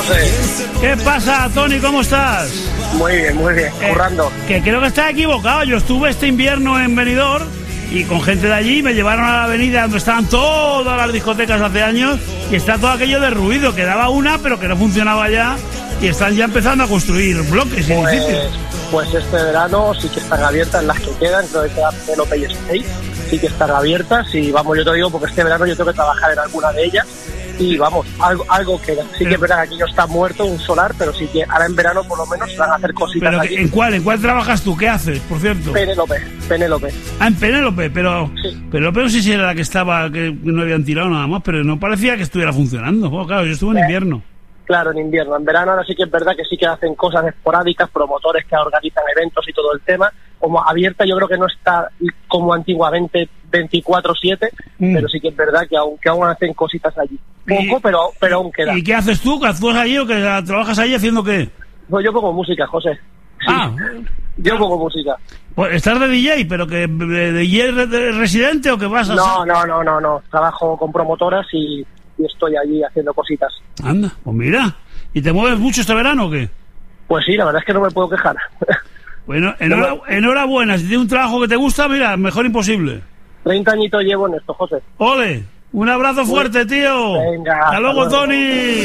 José? ¿Qué pasa, Tony? ¿Cómo estás? Muy bien, currando. Que creo que estás equivocado. Yo estuve este invierno en Benidorm y con gente de allí me llevaron a la avenida donde estaban todas las discotecas hace años y está todo aquello de ruido. Quedaba una, pero que no funcionaba ya y están ya empezando a construir bloques y edificios. Pues este verano sí que están abiertas las que quedan, creo que quedan Penélope y Stay, sí que están abiertas y vamos, yo te digo porque este verano yo tengo que trabajar en alguna de ellas y vamos, algo queda. Sí que es verdad que aquí no está muerto un solar, pero sí que ahora en verano por lo menos se van a hacer cositas. ¿Pero aquí. ¿En cuál trabajas tú? ¿Qué haces, por cierto? Penélope. Ah, en Penélope, pero sí. Penélope no sé si era la que estaba, que no habían tirado nada más, pero no parecía que estuviera funcionando. Oh, claro, yo estuve en invierno. Claro, en invierno. En verano ahora sí que es verdad que sí que hacen cosas esporádicas, promotores que organizan eventos y todo el tema. Como abierta yo creo que no está como antiguamente 24/7, pero sí que es verdad que aún hacen cositas allí. Poco, pero aún queda. ¿Y qué haces tú? ¿Que actúas allí o que trabajas allí haciendo qué? Pues yo pongo música, José. Sí. Yo pongo música. Pues estás de DJ, pero que de DJ residente o que vas a... No. Trabajo con promotoras y estoy allí haciendo cositas. Anda, pues mira. ¿Y te mueves mucho este verano o qué? Pues sí, la verdad es que no me puedo quejar. Bueno, enhorabuena. Si tienes un trabajo que te gusta, mira, mejor imposible. 30 añitos llevo en esto, José. ¡Ole! Un abrazo fuerte, tío. Venga. Hasta luego, Tony.